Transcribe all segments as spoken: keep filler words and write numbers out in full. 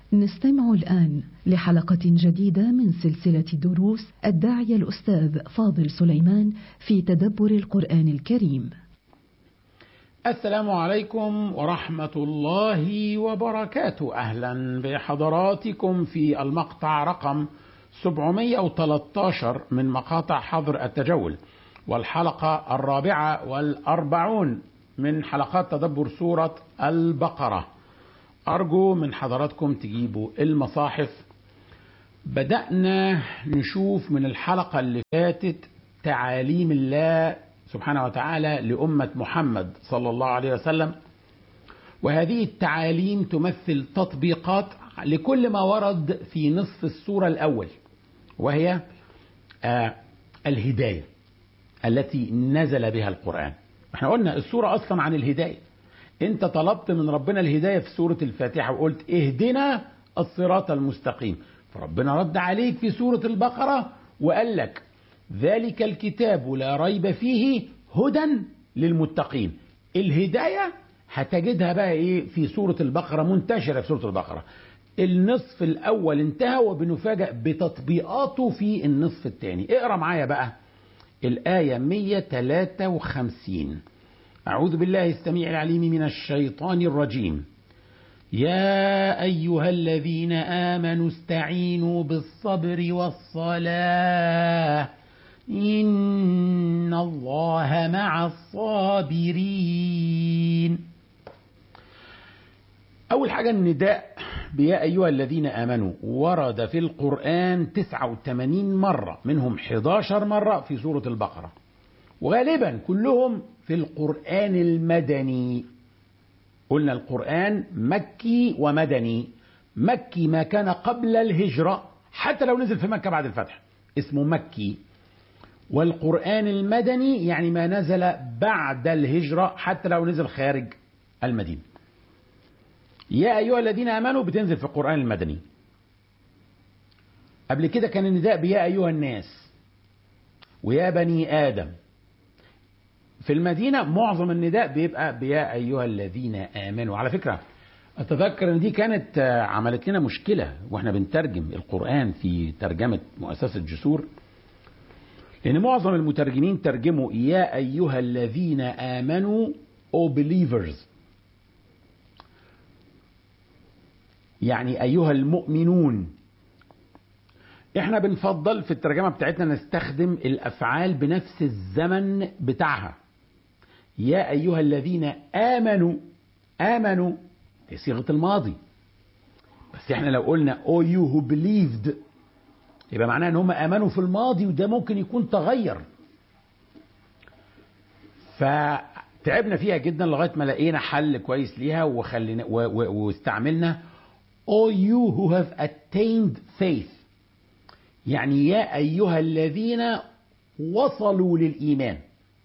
نستمع الآن لحلقة جديدة من سلسلة دروس الداعية الأستاذ فاضل سليمان في تدبر القرآن الكريم. السلام عليكم ورحمة الله وبركاته. أهلا بحضراتكم في المقطع رقم سبعمائة وثلاثة عشر من مقاطع حظر التجول، والحلقة الرابعة والأربعون من حلقات تدبر سورة البقرة. أرجو من حضراتكم تجيبوا المصاحف. بدأنا نشوف من الحلقة اللي فاتت تعاليم الله سبحانه وتعالى لأمة محمد صلى الله عليه وسلم، وهذه التعاليم تمثل تطبيقات لكل ما ورد في نصف السورة الأول، وهي آه الهداية التي نزل بها القرآن. احنا قلنا السورة أصلا عن الهداية. انت طلبت من ربنا الهداية في سورة الفاتحة وقلت اهدنا الصراط المستقيم، فربنا رد عليك في سورة البقرة وقال لك ذلك الكتاب لا ريب فيه هدى للمتقين. الهداية هتجدها بقى ايه في سورة البقرة، منتشرة في سورة البقرة. النصف الأول انتهى وبنفاجأ بتطبيقاته في النصف الثاني. اقرأ معايا بقى الآية مئة وثلاثة وخمسين. أعوذ بالله السميع العليم من الشيطان الرجيم. يا أيها الذين آمنوا استعينوا بالصبر والصلاة إن الله مع الصابرين. أول حاجة النداء بيا أيها الذين آمنوا ورد في القرآن تسعة وثمانين مرة، منهم إحدى عشرة مرة في سورة البقرة، وغالبا كلهم في القرآن المدني. قلنا القرآن مكي ومدني. مكي ما كان قبل الهجرة، حتى لو نزل في مكة بعد الفتح اسمه مكي، والقرآن المدني يعني ما نزل بعد الهجرة حتى لو نزل خارج المدينة. يا أيها الذين آمنوا بتنزل في القرآن المدني. قبل كده كان النداء بيا أيها الناس ويا بني آدم. في المدينة معظم النداء بيبقى بيا أيها الذين آمنوا. على فكرة أتذكر أن دي كانت عملت لنا مشكلة وإحنا بنترجم القرآن في ترجمة مؤسسة جسور، لأن معظم المترجمين ترجموا يا أيها الذين آمنوا او believers، يعني أيها المؤمنون. إحنا بنفضل في الترجمة بتاعتنا نستخدم الأفعال بنفس الزمن بتاعها. يا أيها الذين آمنوا، آمنوا في صيغة الماضي، بس إحنا لو قلنا oh you who believed يبقى معناه إن هم آمنوا في الماضي، وده ممكن يكون تغير. فتعبنا فيها جدا لغاية ما لقينا حل كويس ليها وخلينا واستعملنا oh you who have attained faith، يعني يا أيها الذين وصلوا للإيمان.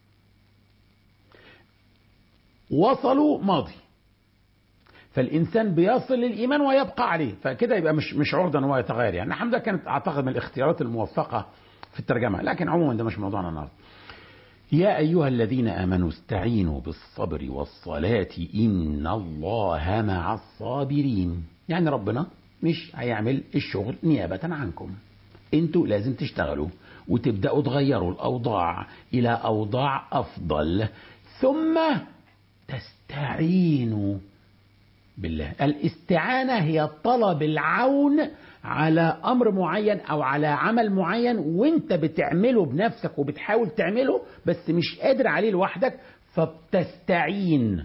وصلوا ماضي، فالإنسان بيصل للإيمان ويبقى عليه، فكده يبقى مش مش عرضة أن هو يتغير. يعني حمزة كانت أعتقد من الاختيارات الموفقة في الترجمة، لكن عموما ده مش موضوعنا النهارده. يا أيها الذين آمنوا استعينوا بالصبر والصلاة إن الله مع الصابرين. يعني ربنا مش هيعمل الشغل نيابة عنكم، انتوا لازم تشتغلوا وتبدأوا تغيروا الأوضاع إلى أوضاع أفضل، ثم تستعينوا بالله. الاستعانة هي طلب العون على أمر معين أو على عمل معين وانت بتعمله بنفسك وبتحاول تعمله بس مش قادر عليه لوحدك، فبتستعين.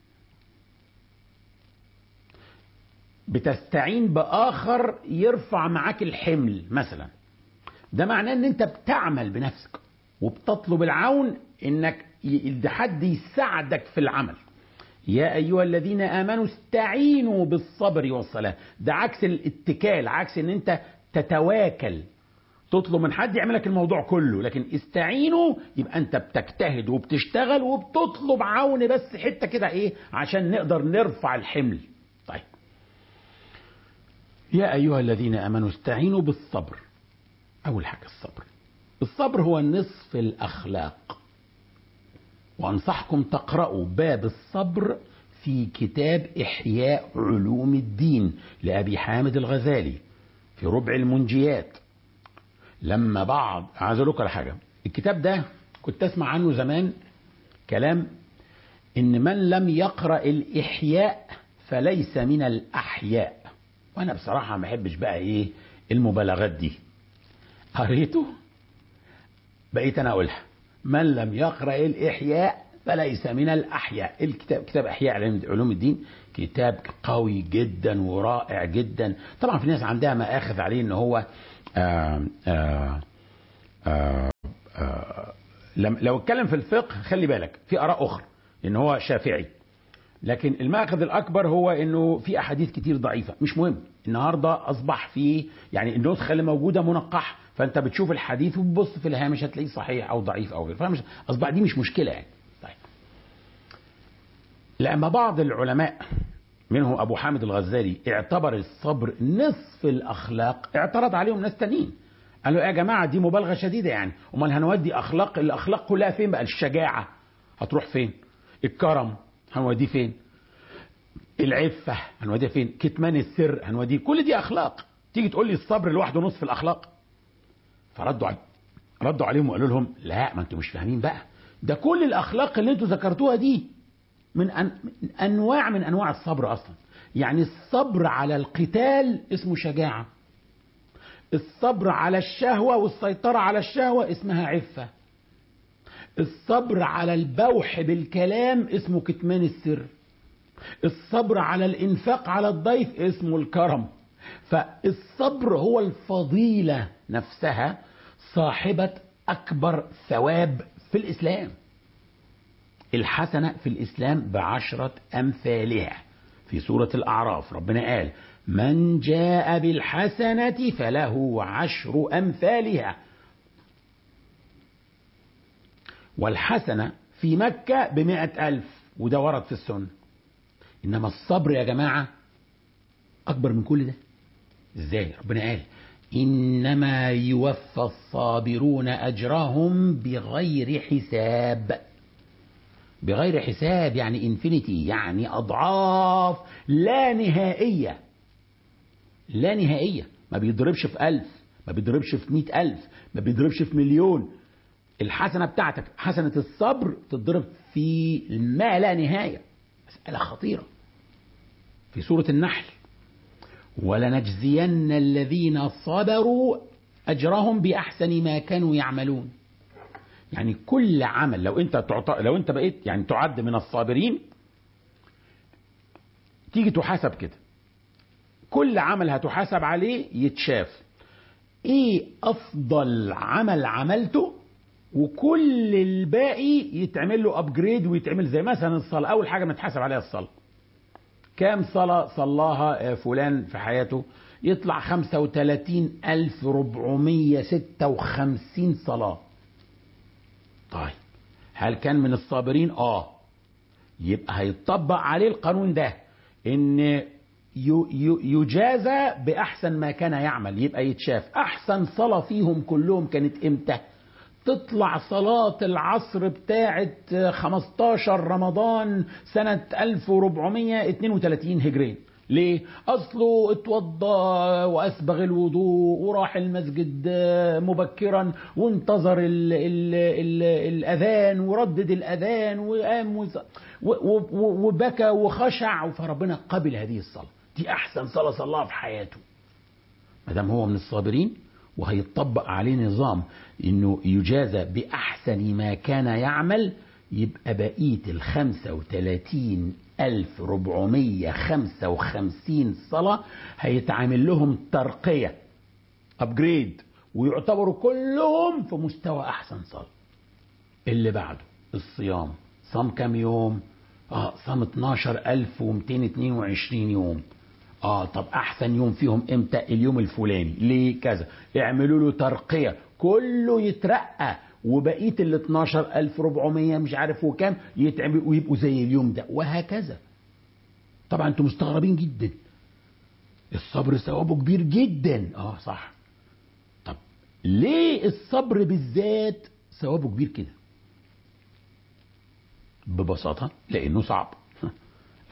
بتستعين بآخر يرفع معاك الحمل مثلا. ده معناه ان انت بتعمل بنفسك وبتطلب العون انك حد يساعدك في العمل. يا أيها الذين آمنوا استعينوا بالصبر والصلاة. ده عكس الاتكال، عكس ان انت تتواكل تطلب من حد يعملك الموضوع كله، لكن استعينوا يبقى انت بتجتهد وبتشتغل وبتطلب عون بس حتة كده ايه عشان نقدر نرفع الحمل. طيب يا أيها الذين آمنوا استعينوا بالصبر. أول حاجة الصبر. الصبر هو نصف الأخلاق، وأنصحكم تقرأوا باب الصبر في كتاب إحياء علوم الدين لأبي حامد الغزالي في ربع المنجيات. لما بعض عايز أقول لك على حاجة، الكتاب ده كنت أسمع عنه زمان كلام إن من لم يقرأ الإحياء فليس من الأحياء، وأنا بصراحة ما بحبش بقى إيه المبالغات دي. قريته بقيت أنا أقولها، من لم يقرأ الإحياء فليس من الأحياء. الكتاب كتاب إحياء علوم الدين كتاب قوي جدا ورائع جدا. طبعا في ناس عندها مآخذ عليه إن هو آآ آآ آآ آآ لو اتكلم في الفقه خلي بالك في آراء أخرى إن هو شافعي، لكن المأخذ الأكبر هو إنه في أحاديث كتير ضعيفة. مش مهم، النهاردة أصبح في يعني النسخة اللي موجودة منقحة، فأنت بتشوف الحديث وبتبص في الهامش هتلاقيه صحيح أو ضعيف أو غير، فمش أصبح دي مش مشكلة يعني. طيب، لما بعض العلماء منهم أبو حامد الغزالي اعتبر الصبر نصف الأخلاق، اعترض عليهم ناس تانيين قالوا يا جماعة دي مبالغة شديدة، يعني أمال هنودي أخلاق الأخلاق كلها فين بقى؟ الشجاعة هتروح فين؟ الكرم هنوديه فين؟ العفة هنوديه فين؟ كتمان السر هنوديه؟ كل دي أخلاق، تيجي تقول لي الصبر لوحده نصف الأخلاق؟ فردوا علي ردوا عليهم وقالوا لهم لا، ما انتوا مش فاهمين بقى، ده كل الأخلاق اللي انتوا ذكرتوها دي من, أن... من أنواع من أنواع الصبر أصلا. يعني الصبر على القتال اسمه شجاعة، الصبر على الشهوة والسيطرة على الشهوة اسمها عفة، الصبر على البوح بالكلام اسمه كتمان السر، الصبر على الإنفاق على الضيف اسمه الكرم. فالصبر هو الفضيلة نفسها صاحبة أكبر ثواب في الإسلام. الحسنة في الإسلام بعشرة أمثالها. في سورة الأعراف ربنا قال من جاء بالحسنة فله عشر أمثالها، والحسنة في مكة بمئة ألف، وده ورد في السنة. إنما الصبر يا جماعة أكبر من كل ده. إزاي؟ ربنا قال إنما يوفى الصابرون أجرهم بغير حساب. بغير حساب يعني انفينيتي، يعني أضعاف لا نهائية. لا نهائية، ما بيضربش في ألف، ما بيضربش في مئة ألف، ما بيضربش في مليون. الحسنة بتاعتك حسنة الصبر تضرب في ما لا نهاية. مسألة خطيرة. في سورة النحل ولنجزين الذين صبروا أجرهم بأحسن ما كانوا يعملون. يعني كل عمل لو انت تعط... لو انت بقيت يعني تعد من الصابرين تيجي تحاسب كده، كل عمل هتحاسب عليه يتشاف ايه افضل عمل عملته، وكل الباقي يتعمل له ابجريد ويتعمل زي مثلا الصلاة. اول حاجة بنتحاسب عليها الصلاة، كام صلاة صلاها فلان في حياته؟ يطلع خمسة وثلاثين ألف وأربعمائة وستة وخمسين صلاة. طيب هل كان من الصابرين؟ اه يبقى هيطبق عليه القانون ده ان يجازى باحسن ما كان يعمل، يبقى يتشاف احسن صلاة فيهم كلهم كانت امتى؟ تطلع صلاة العصر بتاعة خمستاشر رمضان سنة ألف وأربعمائة واثنين وثلاثين هجرين. ليه؟ أصله اتوضى وأسبغ الوضوء وراح المسجد مبكرا وانتظر ال ال ال الأذان وردد الأذان وقام وبكى وخشع، فربنا قبل هذه الصلاة. دي أحسن صلاة صلاها في حياته. مادام هو من الصابرين وهيطبق عليه نظام انه يجازى باحسن ما كان يعمل، يبقى بقيه الخمسة وثلاثين ألف وأربعمائة وخمسة وخمسين صلاة هيتعامل لهم ترقية ابجريد، ويعتبروا كلهم في مستوى احسن صلاة. اللي بعده الصيام، صام كام يوم؟ اه صام اثناشر ألف ومئتين واثنين وعشرين يوم. اه طب احسن يوم فيهم امتى؟ اليوم الفلاني. ليه كذا؟ اعملوا له ترقية، كله يترقى، وبقيه ال اثناشر ألف وأربعمائة مش عارف وكام يتعمل ويبقوا زي اليوم ده، وهكذا. طبعا انتم مستغربين جدا، الصبر ثوابه كبير جدا. اه صح. طب ليه الصبر بالذات ثوابه كبير كده؟ ببساطة لانه صعب.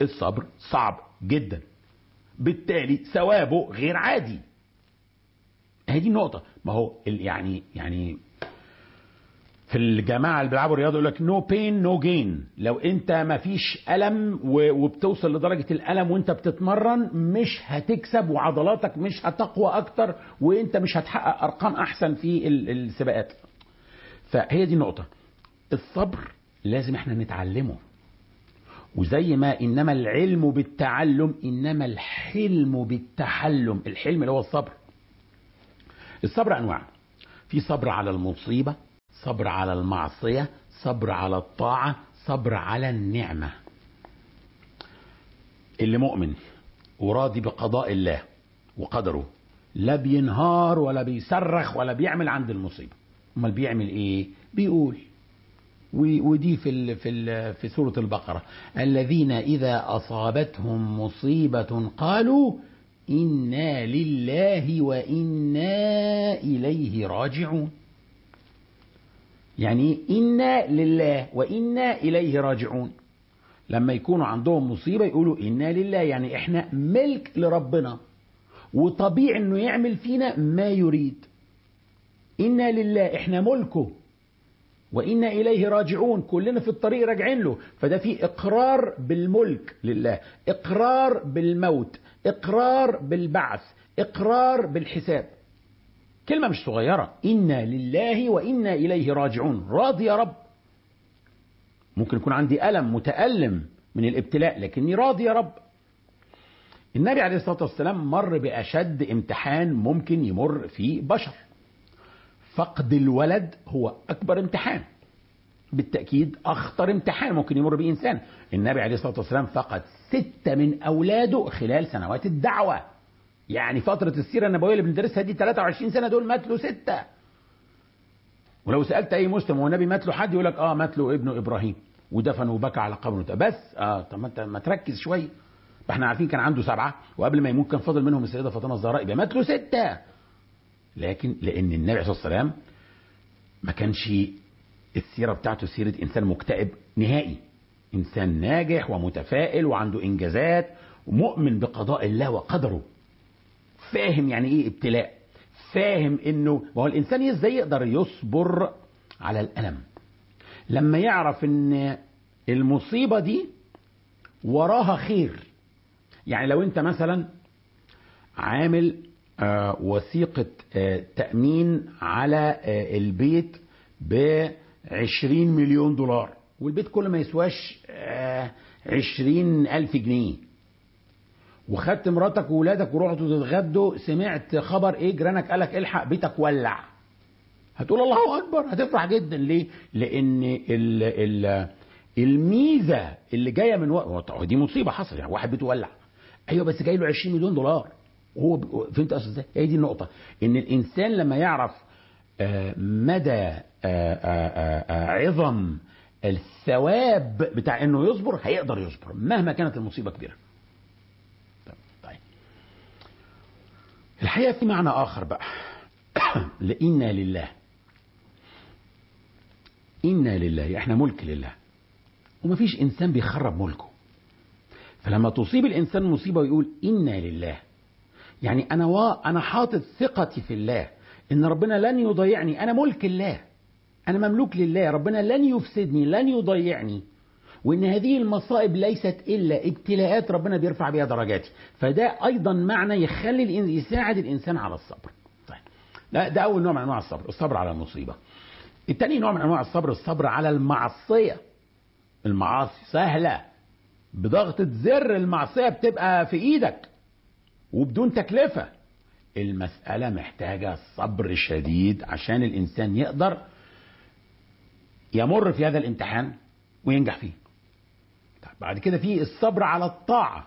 الصبر صعب جدا، بالتالي ثوابه غير عادي. هذه النقطة. ما هو يعني يعني في الجماعة اللي بيلعبوا رياضة يقول لك نو بين نو جين. لو انت ما فيش ألم وبتوصل لدرجة الألم وانت بتتمرن مش هتكسب، وعضلاتك مش هتقوى أكتر، وانت مش هتحقق أرقام أحسن في السباقات. فهي دي النقطة. الصبر لازم احنا نتعلمه، وزي ما إنما العلم بالتعلم إنما الحلم بالتحلم. الحلم اللي هو الصبر. الصبر أنواع. في صبر على المصيبة، صبر على المعصية، صبر على الطاعة، صبر على النعمة. اللي مؤمن وراضي بقضاء الله وقدره لا بينهار ولا بيصرخ ولا بيعمل عند المصيبة. امال بيعمل ايه؟ بيقول. ودي في ال في ال في سورة البقرة: الذين إذا أصابتهم مصيبة قالوا إنا لله وإنا إليه راجعون. يعني إنا لله وإنا إليه راجعون. لما يكونوا عندهم مصيبة يقولوا إنا لله، يعني إحنا ملك لربنا وطبيعي إنه يعمل فينا ما يريد. إنا لله، إحنا ملكه، وإنا إليه راجعون، كلنا في الطريق راجعين له. فده في إقرار بالملك لله، إقرار بالموت، إقرار بالبعث، إقرار بالحساب. كلمة مش صغيرة. إنا لله وإنا إليه راجعون. راضي يا رب. ممكن يكون عندي ألم، متألم من الابتلاء، لكني راضي يا رب. النبي عليه الصلاة والسلام مر بأشد امتحان ممكن يمر فيه بشر. فقد الولد هو أكبر امتحان، بالتأكيد أخطر امتحان ممكن يمر به إنسان. النبي عليه الصلاة والسلام فقد ستة من أولاده خلال سنوات الدعوة. يعني فترة السيرة النبوية اللي بندرسها دي ثلاثة وعشرين سنة، دول مات له ستة. ولو سألت أي مسلم هو النبي مات له حد يقول لك آه مات له ابنه إبراهيم ودفن وبكى على قبره بس. آه طب ما أنت ما تركز شوية. احنا عارفين كان عنده سبعة، وقبل ما يموت كان فاضل منهم السيدة فاطمة الزهراء، يبقى مات له ستة. لكن لأن النبي عليه الصلاة والسلام ما كانش السيرة بتاعته سيرة إنسان مكتئب نهائي، إنسان ناجح ومتفائل وعنده إنجازات ومؤمن بقضاء الله وقدره، فاهم يعني إيه ابتلاء، فاهم إنه ما هو الإنسان إزاي يقدر يصبر على الألم لما يعرف إن المصيبة دي وراها خير. يعني لو أنت مثلا عامل آه وثيقة آه تأمين على آه البيت بعشرين مليون دولار، والبيت كله ما يسواش آه عشرين ألف جنيه، وخدت مراتك وولادك ورحتوا تتغدوا، سمعت خبر ايه جيرانك قالك الحق بيتك ولع، هتقول الله اكبر، هتفرح جدا. ليه؟ لان ال ال الميزه اللي جايه من وقت دي مصيبه حصل، يعني واحد بيته ولع، ايوه بس جاي له عشرين مليون دولار، وهو فهمت اصلا ازاي؟ هي دي النقطه، ان الانسان لما يعرف مدى عظم الثواب بتاع انه يصبر هيقدر يصبر مهما كانت المصيبه كبيره. طيب الحقيقه في معنى اخر بقى لإنا لله. إنا لله، احنا ملك لله، ومفيش انسان بيخرب ملكه. فلما تصيب الانسان مصيبه ويقول إنا لله، يعني انا وا انا حاطط ثقتي في الله ان ربنا لن يضيعني، انا ملك الله، انا مملوك لله، ربنا لن يفسدني لن يضيعني، وان هذه المصائب ليست الا ابتلاءات ربنا بيرفع بها درجاتي. فده ايضا معنى يخلي يساعد الانسان على الصبر. طيب ده, ده اول نوع من انواع الصبر، الصبر على المصيبه. الثاني نوع من انواع الصبر الصبر على المعصيه. المعاصي سهله، بضغطه زر المعصيه بتبقى في ايدك وبدون تكلفه. المسألة محتاجة صبر شديد عشان الإنسان يقدر يمر في هذا الامتحان وينجح فيه. طيب بعد كده في الصبر على الطاعة.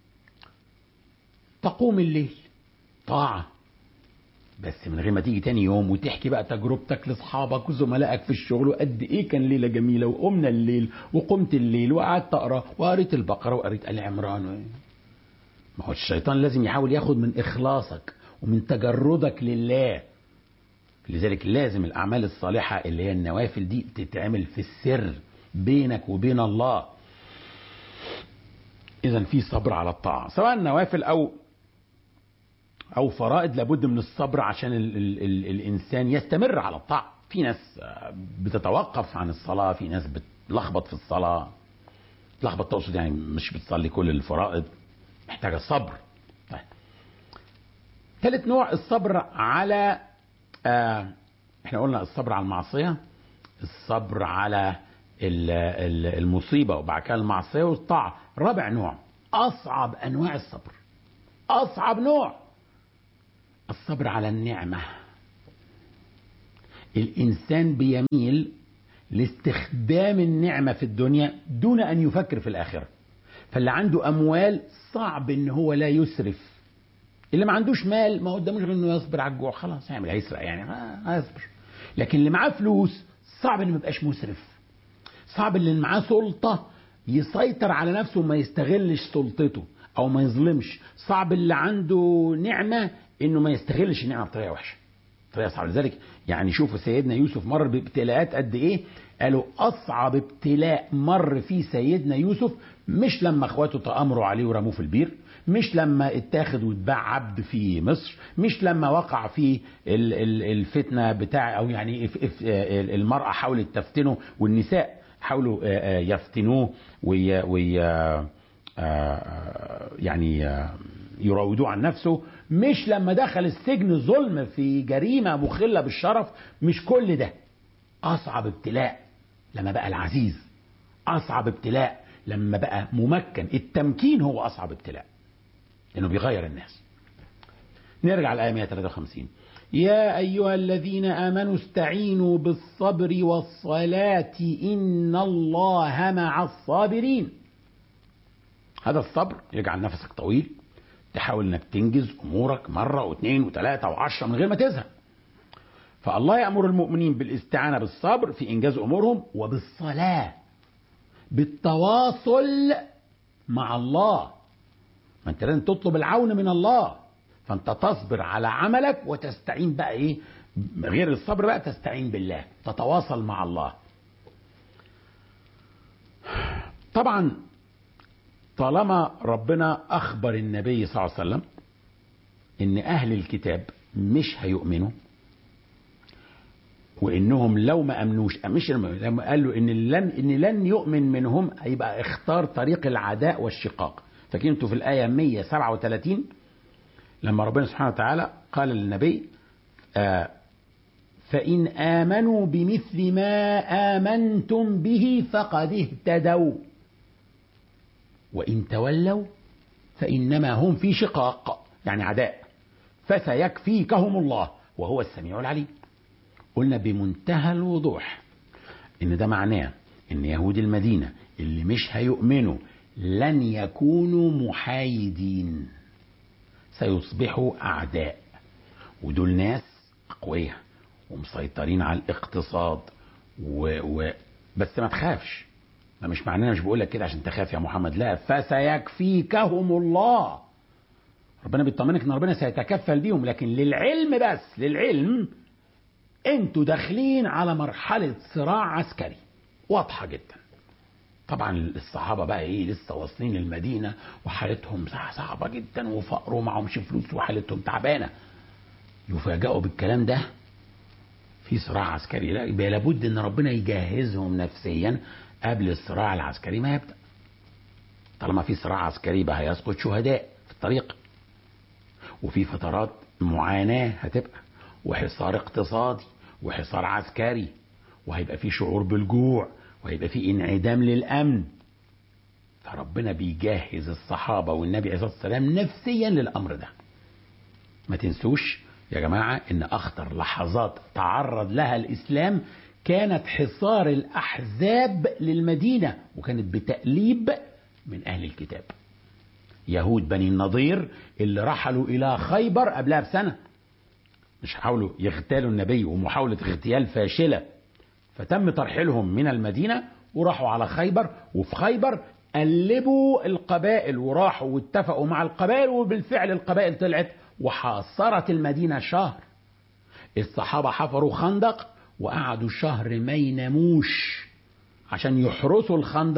تقوم الليل طاعة، بس من غير ما تيجي تاني يوم وتحكي بقى تجربتك لاصحابك وزملائك في الشغل وقد ايه كان ليلة جميلة وقمنا الليل وقمت الليل وقعدت اقرا وقريت البقرة وقريت آل عمران. ما هو الشيطان لازم يحاول ياخد من إخلاصك ومن تجردك لله. لذلك لازم الأعمال الصالحة اللي هي النوافل دي تتعمل في السر بينك وبين الله. إذن في صبر على الطاعة سواء نوافل أو أو فرائض، لابد من الصبر عشان ال ال ال الإنسان يستمر على الطاعة. في ناس بتتوقف عن الصلاة، في ناس بتلخبط في الصلاة. تلخبط تقصد يعني مش بتصلي كل الفرائض، محتاجة صبر. طيب. ثالث نوع الصبر على آه احنا قلنا الصبر على المعصية، الصبر على المصيبة وبعد كده المعصية والطاعة. رابع نوع أصعب أنواع الصبر، أصعب نوع الصبر على النعمة. الإنسان بيميل لاستخدام النعمة في الدنيا دون أن يفكر في الآخرة. فاللي عنده أموال صعب إن هو لا يسرف. اللي ما عندوش مال ما قداموش غير إنه يصبر على الجوع، خلاص هيعمل هيسرق يعني هيصبر. لكن اللي معاه فلوس صعب إنه ما يبقاش مسرف. صعب اللي معاه سلطة يسيطر على نفسه وما يستغلش سلطته أو ما يظلمش. صعب اللي عنده نعمة إنه ما يستغلش النعمة بطريقة وحشة، طريقة صعبة. لذلك يعني شوفوا سيدنا يوسف مر بابتلاءات قد إيه. قالوا أصعب ابتلاء مر فيه سيدنا يوسف مش لما اخواته تآمروا عليه ورموه في البير، مش لما اتاخد واتباع عبد في مصر، مش لما وقع في الفتنة بتاع أو يعني المرأة حاولت تفتنه والنساء حاولوا يفتنوه وي وي يعني يراودوه عن نفسه، مش لما دخل السجن ظلم في جريمة مخلة بالشرف. مش كل ده. أصعب ابتلاء لما بقى العزيز، أصعب ابتلاء لما بقى ممكن. التمكين هو أصعب ابتلاء لأنه بيغير الناس. نرجع لآية مئة وثلاثة وخمسين. يا أيها الذين آمنوا استعينوا بالصبر والصلاة إن الله مع الصابرين. هذا الصبر يجعل نفسك طويل، تحاول انك تنجز امورك مرة واثنين وثلاثة وعشرة من غير ما تزهق. فالله يأمر المؤمنين بالاستعانة بالصبر في انجاز امورهم وبالصلاة، بالتواصل مع الله. ما انت لازم تطلب العون من الله، فانت تصبر على عملك وتستعين بقى ايه غير الصبر بقى، تستعين بالله، تتواصل مع الله. طبعا طالما ربنا أخبر النبي صلى الله عليه وسلم إن أهل الكتاب مش هيؤمنوا، وإنهم لو ما أمنوش مش لما قال له إن لن إن لن يؤمن منهم، هيبقى اختار طريق العداء والشقاق. فاكرين انتوا في الآية مئة وسبعة وثلاثين لما ربنا سبحانه وتعالى قال للنبي آه فإن آمنوا بمثل ما آمنتم به فقد اهتدوا وإن تولوا فإنما هم في شقاق، يعني عداء، فسيكفيكهم الله وهو السميع العليم. قلنا بمنتهى الوضوح إن ده معناه إن يهود المدينة اللي مش هيؤمنوا لن يكونوا محايدين، سيصبحوا أعداء. ودول ناس أقوياء ومسيطرين على الاقتصاد و... و... بس ما تخافش. ده مش معناه، مش بقول لك كده عشان تخاف يا محمد، لا، فسيكفيكهم الله. ربنا بيطمنك ان ربنا سيتكفل بيهم، لكن للعلم بس، للعلم انتوا داخلين على مرحلة صراع عسكري واضحة جدا. طبعا الصحابة بقى ايه لسه واصلين للمدينة وحالتهم صعبة جدا وفقر ومعهمش فلوس وحالتهم تعبانة، يفاجئوا بالكلام ده في صراع عسكري. لا، يبقى لابد ان ربنا يجهزهم نفسيا قبل الصراع العسكري ما يبدأ. طالما في صراع عسكري بقى هيسقط شهداء في الطريق، وفي فترات معاناة هتبقى، وحصار اقتصادي وحصار عسكري، وهيبقى في شعور بالجوع، وهيبقى في انعدام للأمن. فربنا بيجهز الصحابة والنبي عليه الصلاة والسلام نفسيا للأمر ده. ما تنسوش يا جماعة ان اخطر لحظات تعرض لها الاسلام كانت حصار الاحزاب للمدينة، وكانت بتأليب من اهل الكتاب. يهود بني النضير اللي رحلوا الى خيبر قبلها بسنة، مش حاولوا يغتالوا النبي ومحاولة اغتيال فاشلة، فتم ترحيلهم من المدينة وراحوا على خيبر. وفي خيبر قلبوا القبائل وراحوا واتفقوا مع القبائل، وبالفعل القبائل طلعت وحاصرت المدينة شهر. الصحابة حفروا خندق وقعدوا شهر ما يناموش عشان يحرسوا الخندق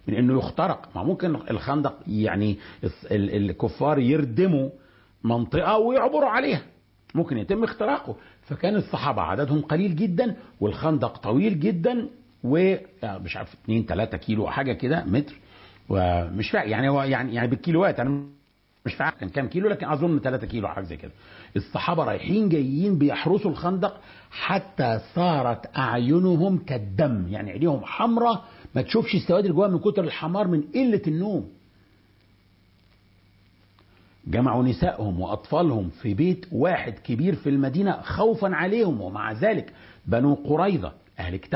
من انه يخترق. ما ممكن الخندق يعني الكفار يردموا منطقة ويعبروا عليها، ممكن يتم اختراقه. فكان الصحابة عددهم قليل جدا والخندق طويل جدا، ومش عارف اتنين تلاتة كيلو أو حاجة كده متر، ومش فاهم يعني هو يعني يعني بالكيلوات، انا مش فاهم كان كام كيلو، لكن اظن تلاتة كيلو حاجه زي كده. الصحابه رايحين جايين بيحرسوا الخندق حتى صارت اعينهم كالدم، يعني عينيهم حمراء ما تشوفش السواد اللي جواها من كتر الحمار من قله النوم. جمعوا نسائهم واطفالهم في بيت واحد كبير في المدينه خوفا عليهم، ومع ذلك بنو قريظه اهل كتاب